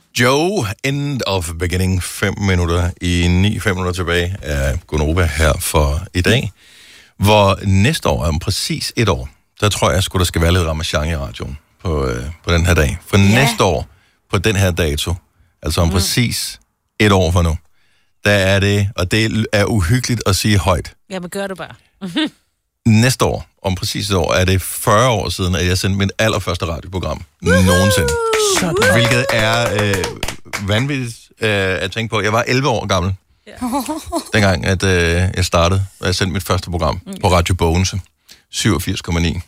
Joe, End of Beginning, 5 minutter i 9, 5 minutter tilbage af Gonova her for i dag. Hvor næste år, om præcis et år, der tror jeg, der skal være lidt ramachan i radioen på den her dag. For næste år, på den her dato, altså om præcis et år fra nu, der er det, og det er uhyggeligt at sige højt. Ja, men gør det bare. Næste år, om præcis et år, er det 40 år siden, at jeg sendte mit allerførste radioprogram nogensinde. Hvilket er vanvittigt at tænke på. Jeg var 11 år gammel, dengang at jeg startede, og jeg sendte mit første program på Radio Bogense, 87,9.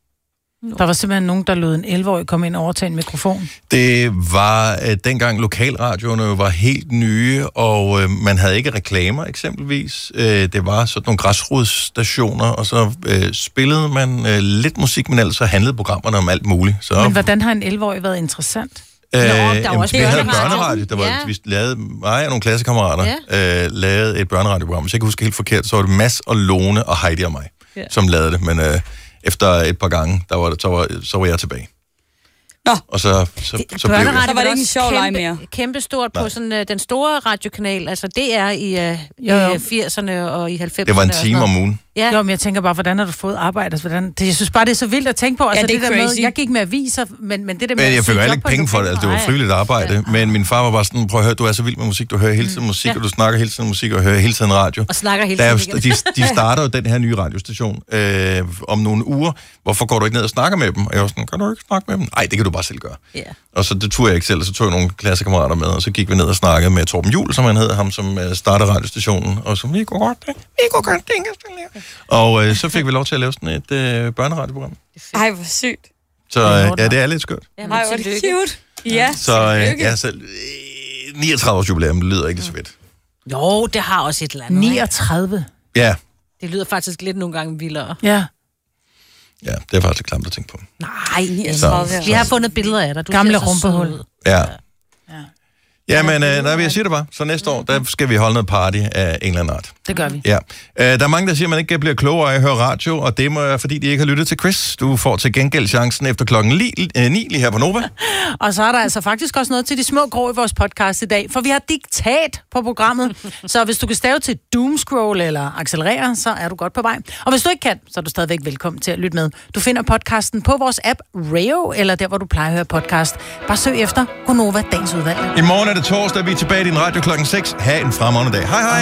Der var simpelthen nogen, der lod en 11-årig komme ind og overtage en mikrofon. Det var dengang lokalradioerne var helt nye, og man havde ikke reklamer eksempelvis. Det var sådan nogle græsrodsstationer, og så spillede man lidt musik, men ellers så handlede programmerne om alt muligt. Så, men hvordan har en 11-årig været interessant? Vi havde børneradio. Der var, vi lavede, mig og nogle klassekammerater lavede et børneradioprogram. Hvis jeg ikke husker helt forkert, så var det Mads og Lone og Heidi og mig, som lavede det. Men efter et par gange, så var jeg tilbage. Nå. Og så blev jeg. Så var det ikke en sjov leg mere. Kæmpe stort på sådan den store radiokanal, altså det er i 80'erne og i 90'erne. Det var en time om ugen. Ja. Jo, men jeg tænker bare, hvordan har du fået arbejde? Jeg synes bare, det er så vildt at tænke på. Altså, det er der crazy. Med, jeg gik med aviser, men det der med... Men jeg fik jo ikke penge for det, altså, det var frivilligt arbejde. Men min far var bare sådan, prøv at høre, du er så vild med musik, du hører hele tiden musik, og du snakker hele tiden musik, og hører hele tiden radio. Og snakker hele tiden de starter jo den her nye radiostation om nogle uger. Hvorfor går du ikke ned og snakker med dem? Og jeg var sådan, kan du ikke snakke med dem? Nej, det kan du bare selv gøre. Og så det turde jeg ikke selv, og så tog jeg nogle klassekammerater med, og så gik vi ned og snakkede med Torben Juhl, som han hed, ham som startede radiostationen, og så vi kunne godt det. Og så fik vi lov til at lave sådan et børneradioprogram. Ej, hvor sygt. Så det er lidt skørt. Ej, hvor er det cute. Ja, så selv 39 års jubilæum lyder ikke så fedt. Jo, det har også et eller andet. 39? Ja. Det lyder faktisk lidt nogle gange vildere. Ja. Ja, det er faktisk lidt klamt at tænke på. Nej, 39. Vi har fundet billeder af dig. Du gamle rumpehul. Ja. Ja, men jeg siger det bare. Så næste år, der skal vi holde noget party af en eller anden art. Det gør vi. Ja. Der er mange, der siger, at man ikke bliver klogere af at høre radio, og det må fordi de ikke har lyttet til Chris. Du får til gengæld chancen efter klokken 9 lige her på Nova. Og så er der altså faktisk også noget til de små grå i vores podcast i dag, for vi har diktat på programmet. Så hvis du kan stave til doomscroll eller accelerere, så er du godt på vej. Og hvis du ikke kan, så er du stadigvæk velkommen til at lytte med. Du finder podcasten på vores app Reo, eller der, hvor du plejer at høre podcast. Bare søg efter Gonova Dagens Udvalg. I morgen er det torsdag, vi er tilbage i din radio klokken 6. Ha' en fremragende dag. Hej hej!